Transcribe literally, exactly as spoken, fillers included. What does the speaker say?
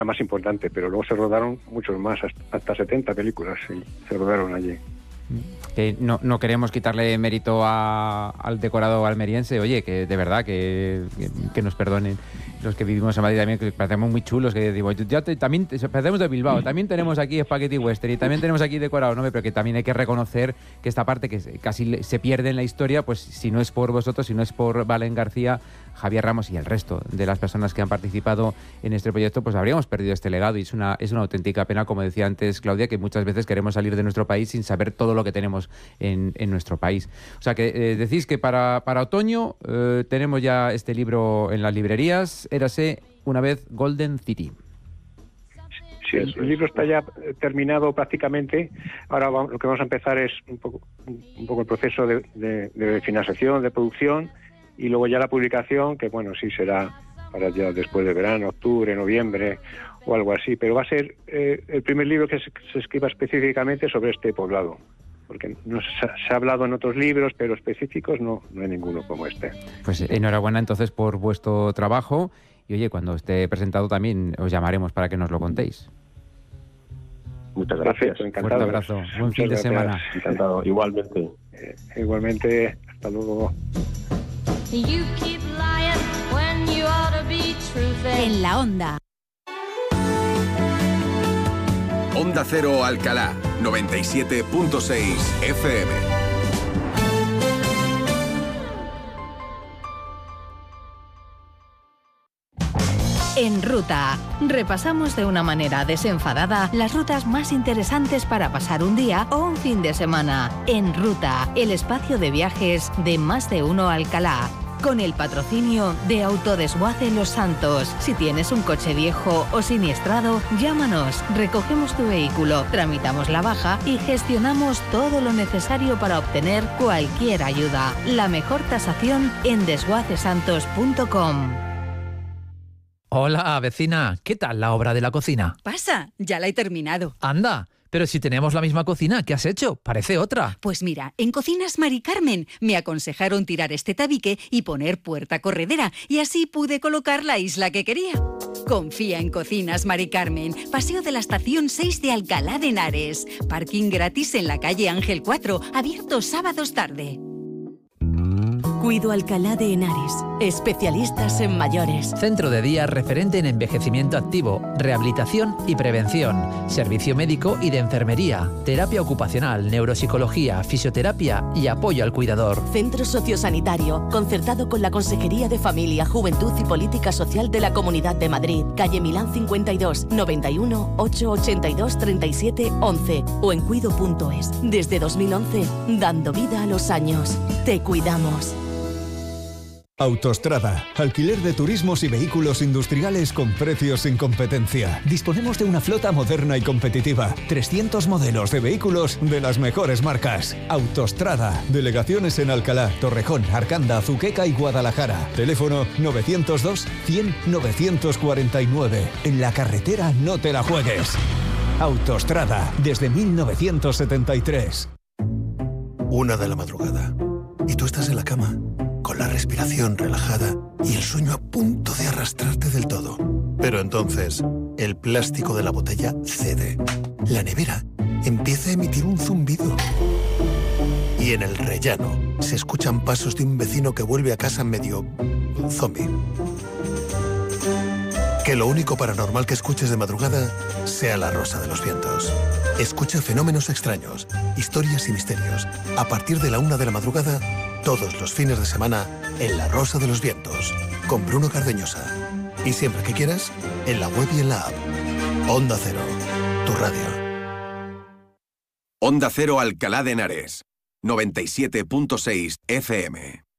la más importante, pero luego se rodaron muchos más, hasta setenta películas sí, se rodaron allí. Que no, no queremos quitarle mérito a, al decorado almeriense, oye, que de verdad, que, que, que nos perdonen los que vivimos en Madrid también, que parecemos muy chulos, que digo, ya te, también parecemos de Bilbao, también tenemos aquí Spaghetti Western y también tenemos aquí decorado, ¿no? Pero que también hay que reconocer que esta parte que casi se pierde en la historia, pues si no es por vosotros, si no es por Valen García, Javier Ramos y el resto de las personas que han participado en este proyecto, pues habríamos perdido este legado y es una, es una auténtica pena, como decía antes Claudia, que muchas veces queremos salir de nuestro país sin saber todo lo que tenemos en, en nuestro país. O sea que eh, decís que para, para otoño eh, tenemos ya este libro en las librerías, Érase una vez Golden City. Sí, el libro está ya terminado prácticamente. Ahora vamos, lo que vamos a empezar es un poco, un poco el proceso de, de, de financiación, de producción, y luego ya la publicación, que bueno, sí será para ya después de verano, octubre, noviembre o algo así, pero va a ser eh, el primer libro que se, se escriba específicamente sobre este poblado, porque no se, se ha hablado en otros libros, pero específicos no, no hay ninguno como este. Pues enhorabuena entonces por vuestro trabajo y oye, cuando esté presentado también os llamaremos para que nos lo contéis. Muchas gracias. Perfecto, encantado. Fuerte abrazo. Buen Muchas fin de gracias. semana. Encantado, igualmente. Eh, igualmente, hasta luego. En la Onda. Onda Cero Alcalá, noventa y siete punto seis F M. En Ruta, repasamos de una manera desenfadada las rutas más interesantes para pasar un día o un fin de semana. En Ruta, el espacio de viajes de Más de Uno Alcalá. Con el patrocinio de Autodesguace Los Santos. Si tienes un coche viejo o siniestrado, llámanos, recogemos tu vehículo, tramitamos la baja y gestionamos todo lo necesario para obtener cualquier ayuda. La mejor tasación en desguace santos punto com. Hola, vecina. ¿Qué tal la obra de la cocina? Pasa, ya la he terminado. Anda, pero si tenemos la misma cocina, ¿qué has hecho? Parece otra. Pues mira, en Cocinas Mari Carmen me aconsejaron tirar este tabique y poner puerta corredera, y así pude colocar la isla que quería. Confía en Cocinas Mari Carmen, Paseo de la Estación seis de Alcalá de Henares. Parking gratis en la calle Ángel cuatro, abierto sábados tarde. Cuido Alcalá de Henares. Especialistas en mayores. Centro de día referente en envejecimiento activo, rehabilitación y prevención. Servicio médico y de enfermería. Terapia ocupacional, neuropsicología, fisioterapia y apoyo al cuidador. Centro sociosanitario, concertado con la Consejería de Familia, Juventud y Política Social de la Comunidad de Madrid. Calle Milán cincuenta y dos, noventa y uno, ochocientos ochenta y dos, treinta y siete, once o en cuido punto es. Desde dos mil once, dando vida a los años. Te cuidamos. Autostrada, alquiler de turismos y vehículos industriales con precios sin competencia. Disponemos de una flota moderna y competitiva. trescientos modelos de vehículos de las mejores marcas. Autostrada, delegaciones en Alcalá, Torrejón, Arcanda, Azuqueca y Guadalajara. Teléfono novecientos dos, cien, novecientos cuarenta y nueve. En la carretera no te la juegues. Autostrada, desde mil novecientos setenta y tres. Una de la madrugada. Y tú estás en la cama, con la respiración relajada y el sueño a punto de arrastrarte del todo. Pero entonces, el plástico de la botella cede. La nevera empieza a emitir un zumbido. Y en el rellano se escuchan pasos de un vecino que vuelve a casa medio zombie. Que lo único paranormal que escuches de madrugada sea la rosa de los vientos. Escucha fenómenos extraños, historias y misterios. A partir de la una de la madrugada, todos los fines de semana, en La Rosa de los Vientos, con Bruno Cardeñosa. Y siempre que quieras, en la web y en la app. Onda Cero, tu radio. Onda Cero Alcalá de Henares, noventa y siete punto seis F M.